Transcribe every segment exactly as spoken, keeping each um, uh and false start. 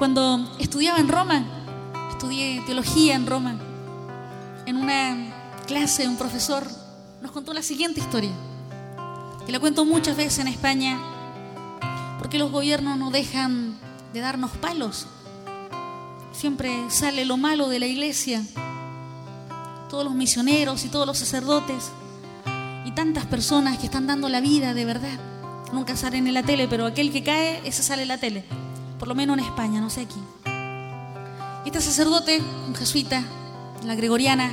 Cuando estudiaba en Roma, estudié teología en Roma, en una clase un profesor nos contó la siguiente historia, que la cuento muchas veces en España, porque los gobiernos no dejan de darnos palos. Siempre sale lo malo de la iglesia, todos los misioneros y todos los sacerdotes y tantas personas que están dando la vida de verdad. Nunca salen en la tele, pero aquel que cae, ese sale en la tele. Por lo menos en España, no sé aquí. Y este sacerdote, un jesuita, la gregoriana,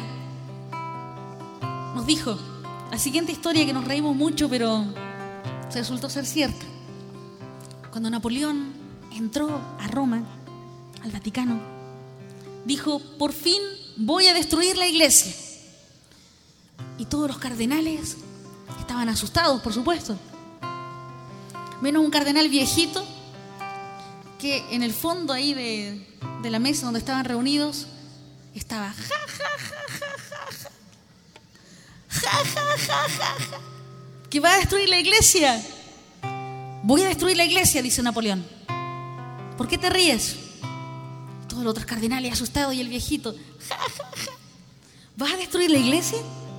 nos dijo la siguiente historia que nos reímos mucho, pero se resultó ser cierta. Cuando Napoleón entró a Roma, al Vaticano, dijo: por fin voy a destruir la iglesia. Y todos los cardenales estaban asustados, por supuesto. Menos un cardenal viejito que en el fondo ahí de, de la mesa donde estaban reunidos estaba ja, ja, ja, ja, ja, ja, ja, ja, ja, ja, ja, que va a destruir la iglesia. Voy a destruir la iglesia, dice Napoleón. ¿Por qué te ríes? Todos los otros cardenales asustados y el viejito ja, ja, ja. ¿Vas a destruir la iglesia?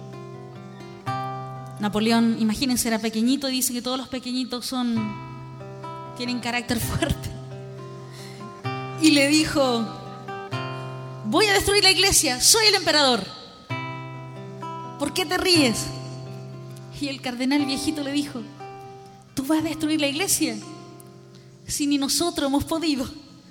Napoleón, imagínense, era pequeñito y dice que todos los pequeñitos son tienen carácter fuerte. Y le dijo: voy a destruir la iglesia, soy el emperador. ¿Por qué te ríes? Y el cardenal viejito le dijo: ¿tú vas a destruir la iglesia? Si ni nosotros hemos podido.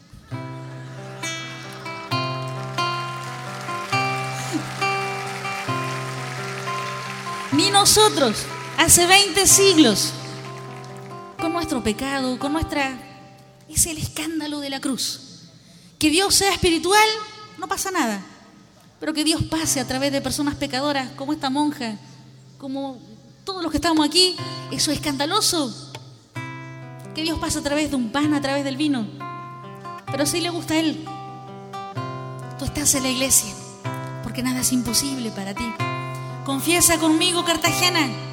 Ni nosotros, hace veinte siglos, con nuestro pecado, con nuestra... Es el escándalo de la cruz. Que Dios sea espiritual, no pasa nada. Pero que Dios pase a través de personas pecadoras, como esta monja, como todos los que estamos aquí, eso es escandaloso. Que Dios pase a través de un pan, a través del vino. Pero si le gusta a Él. Tú estás en la iglesia, porque nada es imposible para ti. Confiesa conmigo, Cartagena,